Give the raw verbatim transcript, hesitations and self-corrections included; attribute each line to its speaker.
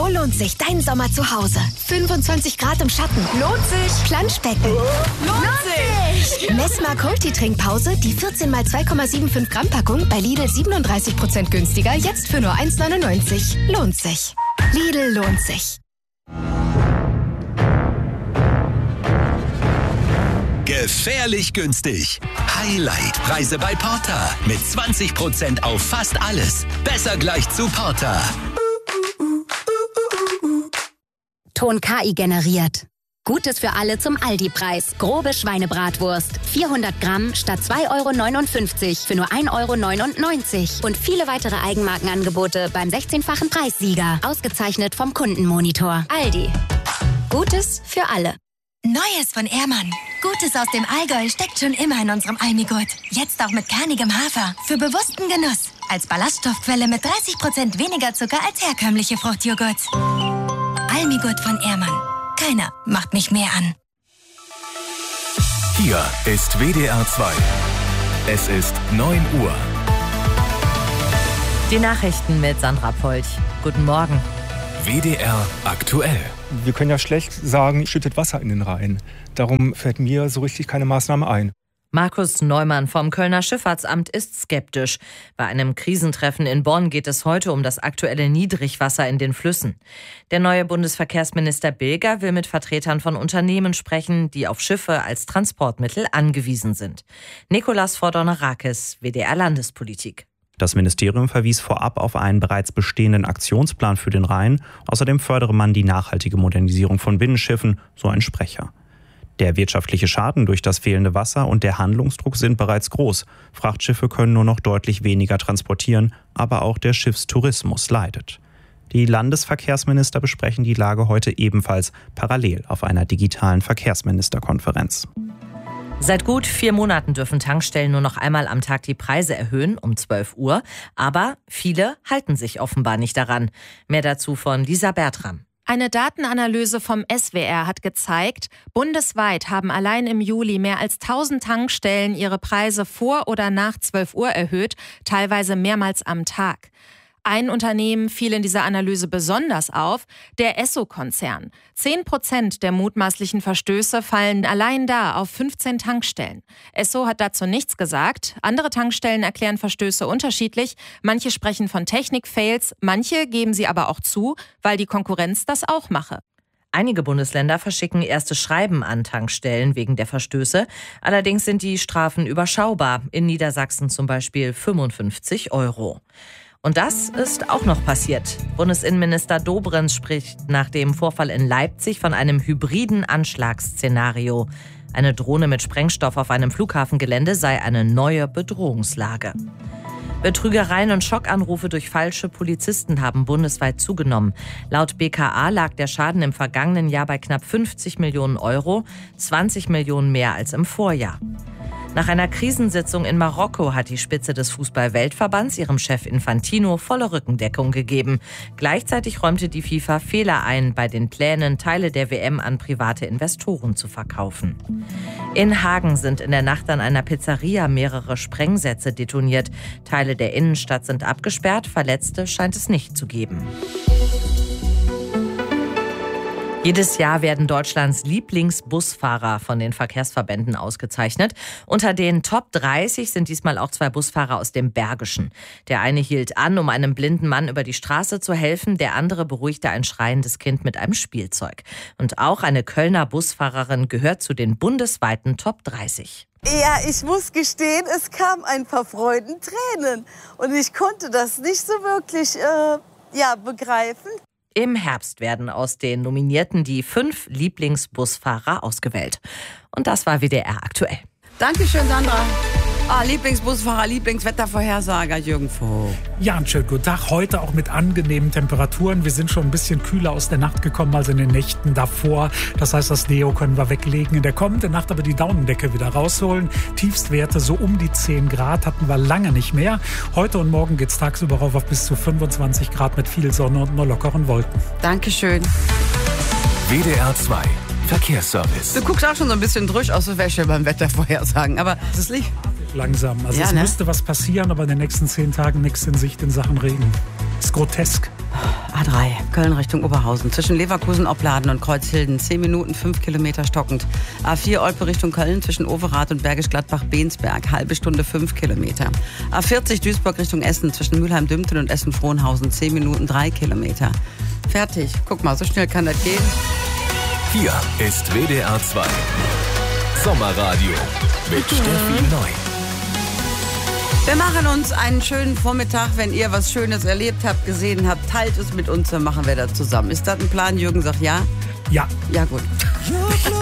Speaker 1: So lohnt sich dein Sommer zu Hause. fünfundzwanzig Grad im Schatten. Lohnt sich. Planschbecken.
Speaker 2: Lohnt sich.
Speaker 1: Messmark Multitrinkpause, die vierzehn mal zwei Komma fünfundsiebzig Gramm Packung bei Lidl siebenunddreißig Prozent günstiger, jetzt für nur eins neunundneunzig. Lohnt sich. Lidl lohnt sich.
Speaker 3: Gefährlich günstig. Highlight-Preise bei Porter. Mit zwanzig Prozent auf fast alles. Besser gleich zu Porter.
Speaker 4: Ton K I generiert. Gutes für alle zum Aldi-Preis. Grobe Schweinebratwurst. vierhundert Gramm statt zwei Euro neunundfünfzig für nur ein Euro neunundneunzig. Und viele weitere Eigenmarkenangebote beim sechzehnfachen Preissieger. Ausgezeichnet vom Kundenmonitor. Aldi. Gutes für alle.
Speaker 5: Neues von Ehrmann. Gutes aus dem Allgäu steckt schon immer in unserem Almigurt. Jetzt auch mit kernigem Hafer. Für bewussten Genuss. Als Ballaststoffquelle mit dreißig Prozent weniger Zucker als herkömmliche Fruchtjoghurts. Almigurt von Ehrmann. Keiner macht mich mehr an.
Speaker 6: Hier ist W D R zwei. Es ist neun Uhr.
Speaker 7: Die Nachrichten mit Sandra Polch. Guten Morgen.
Speaker 6: W D R aktuell.
Speaker 8: Wir können ja schlecht sagen, schüttet Wasser in den Rhein. Darum fällt mir so richtig keine Maßnahme ein.
Speaker 7: Markus Neumann vom Kölner Schifffahrtsamt ist skeptisch. Bei einem Krisentreffen in Bonn geht es heute um das aktuelle Niedrigwasser in den Flüssen. Der neue Bundesverkehrsminister Bilger will mit Vertretern von Unternehmen sprechen, die auf Schiffe als Transportmittel angewiesen sind. Nikolas Fordonarakis, W D R Landespolitik.
Speaker 9: Das Ministerium verwies vorab auf einen bereits bestehenden Aktionsplan für den Rhein. Außerdem fördere man die nachhaltige Modernisierung von Binnenschiffen, so ein Sprecher. Der wirtschaftliche Schaden durch das fehlende Wasser und der Handlungsdruck sind bereits groß. Frachtschiffe können nur noch deutlich weniger transportieren, aber auch der Schiffstourismus leidet. Die Landesverkehrsminister besprechen die Lage heute ebenfalls parallel auf einer digitalen Verkehrsministerkonferenz.
Speaker 7: Seit gut vier Monaten dürfen Tankstellen nur noch einmal am Tag die Preise erhöhen, um zwölf Uhr. Aber viele halten sich offenbar nicht daran. Mehr dazu von Lisa Bertram.
Speaker 10: Eine Datenanalyse vom S W R hat gezeigt, bundesweit haben allein im Juli mehr als tausend Tankstellen ihre Preise vor oder nach zwölf Uhr erhöht, teilweise mehrmals am Tag. Ein Unternehmen fiel in dieser Analyse besonders auf, der Esso-Konzern. Zehn Prozent der mutmaßlichen Verstöße fallen allein da auf fünfzehn Tankstellen. Esso hat dazu nichts gesagt. Andere Tankstellen erklären Verstöße unterschiedlich. Manche sprechen von Technik-Fails, manche geben sie aber auch zu, weil die Konkurrenz das auch mache.
Speaker 7: Einige Bundesländer verschicken erste Schreiben an Tankstellen wegen der Verstöße. Allerdings sind die Strafen überschaubar. In Niedersachsen zum Beispiel fünfundfünfzig Euro. Und das ist auch noch passiert. Bundesinnenminister Dobrindt spricht nach dem Vorfall in Leipzig von einem hybriden Anschlagsszenario. Eine Drohne mit Sprengstoff auf einem Flughafengelände sei eine neue Bedrohungslage. Betrügereien und Schockanrufe durch falsche Polizisten haben bundesweit zugenommen. Laut B K A lag der Schaden im vergangenen Jahr bei knapp fünfzig Millionen Euro, zwanzig Millionen mehr als im Vorjahr. Nach einer Krisensitzung in Marokko hat die Spitze des Fußball-Weltverbands ihrem Chef Infantino volle Rückendeckung gegeben. Gleichzeitig räumte die FIFA Fehler ein bei den Plänen, Teile der W M an private Investoren zu verkaufen. In Hagen sind in der Nacht an einer Pizzeria mehrere Sprengsätze detoniert. Teile der Innenstadt sind abgesperrt, Verletzte scheint es nicht zu geben. Jedes Jahr werden Deutschlands Lieblingsbusfahrer von den Verkehrsverbänden ausgezeichnet. Unter den Top dreißig sind diesmal auch zwei Busfahrer aus dem Bergischen. Der eine hielt an, um einem blinden Mann über die Straße zu helfen. Der andere beruhigte ein schreiendes Kind mit einem Spielzeug. Und auch eine Kölner Busfahrerin gehört zu den bundesweiten Top dreißig.
Speaker 11: Ja, ich muss gestehen, es kam ein paar Freudentränen. Und ich konnte das nicht so wirklich äh, ja, begreifen.
Speaker 7: Im Herbst werden aus den Nominierten die fünf Lieblingsbusfahrer ausgewählt. Und das war W D R aktuell.
Speaker 2: Dankeschön, Sandra. Ah, Lieblingsbusfahrer, Lieblingswettervorhersager Jürgen Vogt.
Speaker 12: Ja, einen schönen guten Tag. Heute auch mit angenehmen Temperaturen. Wir sind schon ein bisschen kühler aus der Nacht gekommen als in den Nächten davor. Das heißt, das Deo können wir weglegen. In der kommenden Nacht aber die Daunendecke wieder rausholen. Tiefstwerte so um die zehn Grad hatten wir lange nicht mehr. Heute und morgen geht es tagsüber rauf auf bis zu fünfundzwanzig Grad mit viel Sonne und nur lockeren Wolken.
Speaker 2: Dankeschön.
Speaker 6: W D R zwei Verkehrsservice.
Speaker 2: Du guckst auch schon so ein bisschen drüsch aus der Wäsche beim Wettervorhersagen, aber es ist Licht.
Speaker 12: Langsam. Also
Speaker 2: ja,
Speaker 12: es
Speaker 2: ne?
Speaker 12: müsste was passieren, aber in den nächsten zehn Tagen nichts in Sicht in Sachen Regen. Das ist grotesk.
Speaker 2: A drei, Köln Richtung Oberhausen. Zwischen Leverkusen, Opladen und Kreuzhilden. zehn Minuten, fünf Kilometer stockend. A vier, Olpe Richtung Köln. Zwischen Overath und Bergisch Gladbach-Bensberg. Halbe Stunde, fünf Kilometer. A vierzig, Duisburg Richtung Essen. Zwischen Mülheim-Dümten und Essen-Frohnhausen. zehn Minuten, drei Kilometer. Fertig. Guck mal, so schnell kann das gehen.
Speaker 6: Hier ist W D R zwei. Sommerradio mit Steffi Neu.
Speaker 2: Wir machen uns einen schönen Vormittag. Wenn ihr was Schönes erlebt habt, gesehen habt, teilt es mit uns, dann machen wir das zusammen. Ist das ein Plan? Jürgen sagt ja?
Speaker 12: Ja.
Speaker 2: Ja, gut.